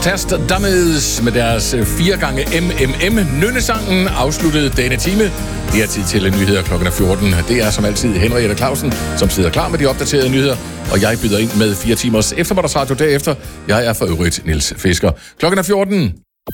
Amsterdam's med deres 4 gange MMM. Nynnesangen afsluttede denne time. Det er tid til nyheder klokken 14. Det er som altid Henriette Clausen, som sidder klar med de opdaterede nyheder. Og jeg byder ind med 4 timers eftermiddagsradio derefter. Jeg er for øvrigt Niels Fisker. Klokken 14.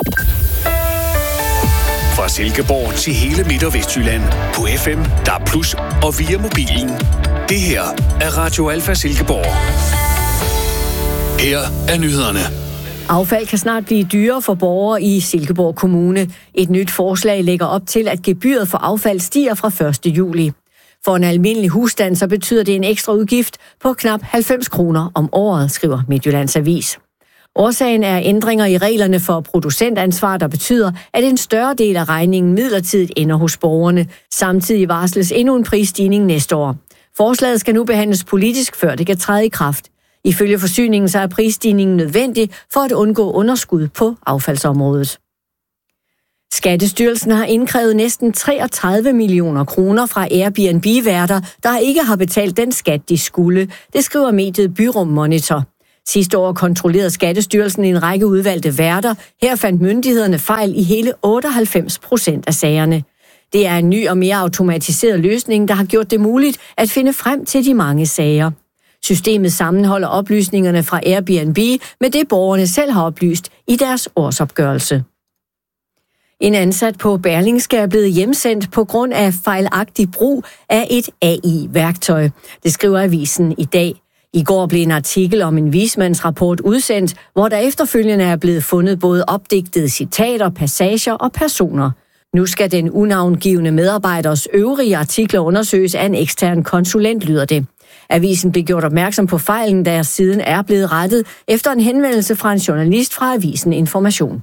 Fra Silkeborg til hele Midt- og Vestjylland. På FM, DAB+, og via mobilen. Det her er Radio Alfa Silkeborg. Her er nyhederne. Affald kan snart blive dyrere for borgere i Silkeborg Kommune. Et nyt forslag lægger op til, at gebyret for affald stiger fra 1. juli. For en almindelig husstand så betyder det en ekstra udgift på knap 90 kroner om året, skriver Midtjyllands Avis. Årsagen er ændringer i reglerne for producentansvar, der betyder, at en større del af regningen midlertidigt ender hos borgerne. Samtidig varsles endnu en prisstigning næste år. Forslaget skal nu behandles politisk, før det kan træde i kraft. Ifølge forsyningen så er prisstigningen nødvendig for at undgå underskud på affaldsområdet. Skattestyrelsen har indkrævet næsten 33 millioner kroner fra Airbnb-værter, der ikke har betalt den skat, de skulle. Det skriver mediet Byrum Monitor. Sidste år kontrollerede Skattestyrelsen en række udvalgte værter. Her fandt myndighederne fejl i hele 98% af sagerne. Det er en ny og mere automatiseret løsning, der har gjort det muligt at finde frem til de mange sager. Systemet sammenholder oplysningerne fra Airbnb med det, borgerne selv har oplyst i deres årsopgørelse. En ansat på Berlingske er blevet hjemsendt på grund af fejlagtig brug af et AI-værktøj. Det skriver avisen i dag. I går blev en artikel om en vismandsrapport udsendt, hvor der efterfølgende er blevet fundet både opdigtede citater, passager og personer. Nu skal den unavngivne medarbejders øvrige artikler undersøges af en ekstern konsulent, lyder det. Avisen blev gjort opmærksom på fejlen, der siden er blevet rettet efter en henvendelse fra en journalist fra avisen Information.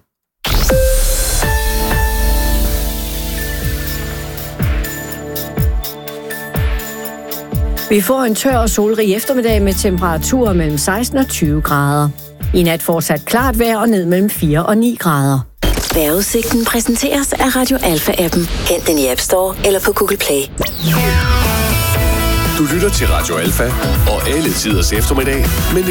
Vi får en tør og solrig eftermiddag med temperaturer mellem 16 og 20 grader. I nat fortsat klart vejr og ned mellem 4 og 9 grader. Vejrudsigten præsenteres af Radio Alfa-appen. Hent den i App Store eller på Google Play. Du lytter til Radio Alfa og alle tiders eftermiddag, men